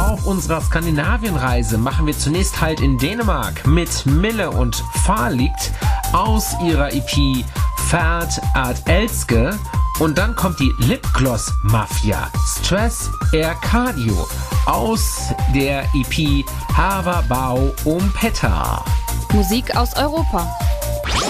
Auf unserer Skandinavienreise machen wir zunächst Halt in Dänemark mit Mille und Farligt aus ihrer EP Ferd ad Elske. Und dann kommt die Lipgloss Mafia, Stress Air Cardio aus der EP Haverbau um Petter. Musik aus Europa.